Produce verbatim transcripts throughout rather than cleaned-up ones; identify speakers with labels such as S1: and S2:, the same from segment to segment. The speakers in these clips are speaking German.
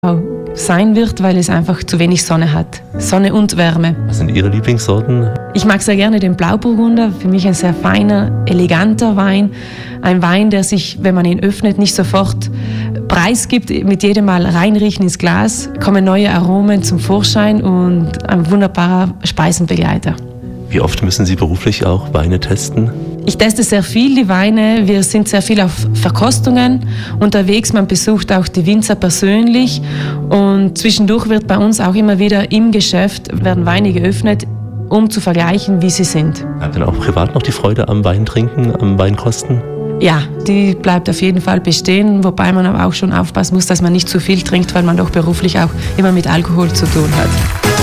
S1: sein wird, weil es einfach zu wenig Sonne hat. Sonne und Wärme.
S2: Was sind Ihre Lieblingssorten?
S1: Ich mag sehr gerne den Blauburgunder. Für mich ein sehr feiner, eleganter Wein. Ein Wein, der sich, wenn man ihn öffnet, nicht sofort preisgibt. Mit jedem Mal reinriechen ins Glas kommen neue Aromen zum Vorschein und ein wunderbarer Speisenbegleiter.
S2: Wie oft müssen Sie beruflich auch Weine testen?
S1: Ich teste sehr viel die Weine. Wir sind sehr viel auf Verkostungen unterwegs. Man besucht auch die Winzer persönlich. Und zwischendurch wird bei uns auch immer wieder im Geschäft werden Weine geöffnet, um zu vergleichen, wie sie sind.
S2: Hat denn auch privat noch die Freude am Weintrinken, am Weinkosten?
S1: Ja, die bleibt auf jeden Fall bestehen, wobei man aber auch schon aufpassen muss, dass man nicht zu viel trinkt, weil man doch beruflich auch immer mit Alkohol zu tun hat.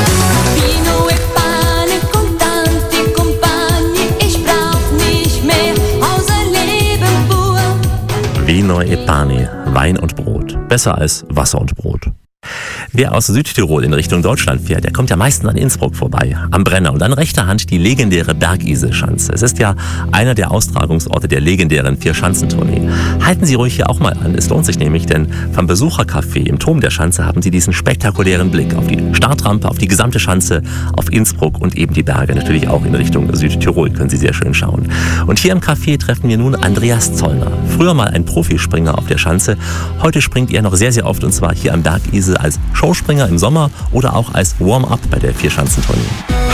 S2: Vino e Pane, Wein und Brot. Besser als Wasser und Brot. Wer aus Südtirol in Richtung Deutschland fährt, der kommt ja meistens an Innsbruck vorbei, am Brenner und an rechter Hand die legendäre Bergiselschanze. Es ist ja einer der Austragungsorte der legendären Vier-Schanzentournee. Halten Sie ruhig hier auch mal an, es lohnt sich nämlich, denn vom Besuchercafé im Turm der Schanze haben Sie diesen spektakulären Blick auf die Startrampe, auf die gesamte Schanze, auf Innsbruck und eben die Berge, natürlich auch in Richtung Südtirol, können Sie sehr schön schauen. Und hier im Café treffen wir nun Andreas Zollner, früher mal ein Profispringer auf der Schanze. Heute springt er noch sehr, sehr oft und zwar hier am Bergisel als Showspringer im Sommer oder auch als Warm-up bei der Vier-Schanzentournee.